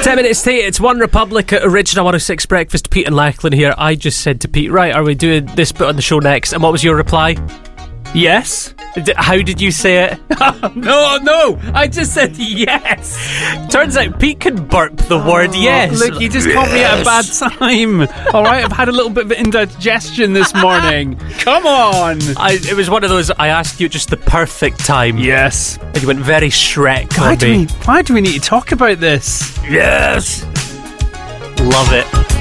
10 minutes to 8, it's One Republic at Original 106 Breakfast. Pete and Lachlan here. I just said to Pete, right, are we doing this bit on the show next? And what was your reply? Yes. How did you say it? No, I just said yes. Turns out Pete can burp the word yes. Look, you just caught me at a bad time. Alright, I've had a little bit of indigestion this morning. Come on. It was one of those, I asked you at just the perfect time. Yes. And you went very Shrek on me. Why do we need to talk about this? Yes. Love it.